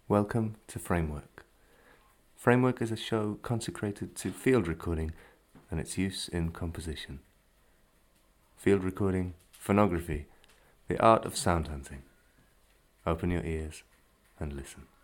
Welcome to Framework. Framework is a show consecrated to field recording and its use in composition. Field recording, phonography, the art of sound hunting. Open your ears and listen.